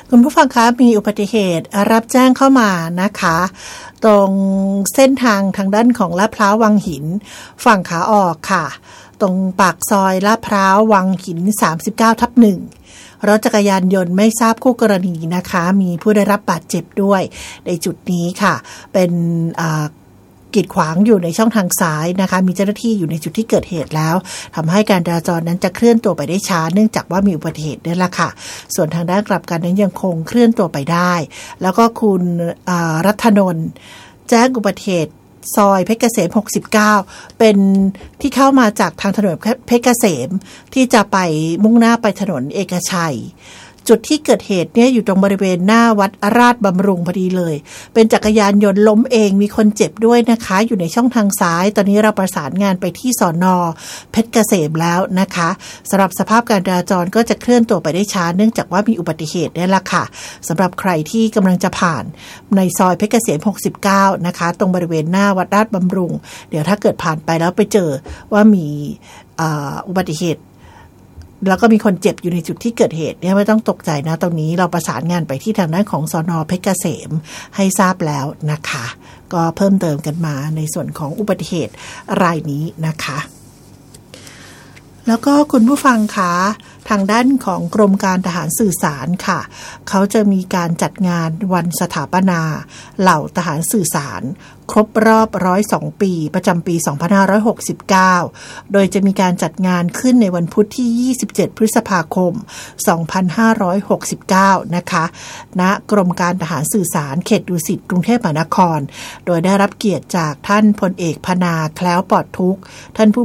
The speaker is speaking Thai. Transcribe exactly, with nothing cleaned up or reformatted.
คุณผู้ฟังคะมีอุบัติเหตุรับแจ้งเข้ามานะคะตรงเส้นทางทางด้านของลาดพร้าววังหินฝั่งขาออกค่ะตรงปากซอยลาดพร้าววังหิน สามสิบเก้าทับหนึ่ง รถจักรยานยนต์ไม่ทราบคู่กรณีนะคะมีผู้ได้รับบาดเจ็บด้วยในจุดนี้ค่ะเป็นกีดขวางอยู่ในช่องทางซ้ายนะคะมีเจ้าหน้าที่อยู่ในจุดที่เกิดเหตุแล้วทำให้การจราจรนั้นจะเคลื่อนตัวไปได้ช้าเนื่องจากว่ามีอุบัติเหตุนี่แหละค่ะส่วนทางด้านกลับกันนั้นยังคงเคลื่อนตัวไปได้แล้วก็คุณรัตนนท์แจ้งอุบัติเหตุซอยเพชรเกษมหกสิบเก้าเป็นที่เข้ามาจากทางถนนเพชรเกษมที่จะไปมุ่งหน้าไปถนนเอกชัยจุดที่เกิดเหตุเนี่ยอยู่ตรงบริเวณหน้าวัดราชบำรุงพอดีเลยเป็นจักรยานยนต์ล้มเองมีคนเจ็บด้วยนะคะอยู่ในช่องทางซ้ายตอนนี้เราประสานงานไปที่สน.เพชรเกษมแล้วนะคะสำหรับสภาพการจราจรก็จะเคลื่อนตัวไปได้ช้าเนื่องจากว่ามีอุบัติเหตุนี่แหละค่ะสำหรับใครที่กำลังจะผ่านในซอยเพชรเกษมหกสิบเก้านะคะตรงบริเวณหน้าวัดราชบำรุงเดี๋ยวถ้าเกิดผ่านไปแล้วไปเจอว่ามีอุบัติเหตุแล้วก็มีคนเจ็บอยู่ในจุดที่เกิดเหตุเนี่ยไม่ต้องตกใจนะตรงนี้เราประสานงานไปที่ทางด้านของสน.เพชรเกษมให้ทราบแล้วนะคะก็เพิ่มเติมกันมาในส่วนของอุบัติเหตุรายนี้นะคะแล้วก็คุณผู้ฟังคะทางด้านของกรมการทหารสื่อสารค่ะเขาจะมีการจัดงานวันสถาปนาเหล่าทหารสื่อสารครบรอบหนึ่งร้อยสองปีประจำปีสองพันห้าร้อยหกสิบเก้าโดยจะมีการจัดงานขึ้นในวันพุธที่ยี่สิบเจ็ดพฤษภาคมสองพันห้าร้อยหกสิบเก้านะคะณกรมการทหารสื่อสารเขตดุสิตกรุงเทพมหานครโดยได้รับเกียรติจากท่านพลเอกพนาแคล้วปลอดทุกข์ท่านผู้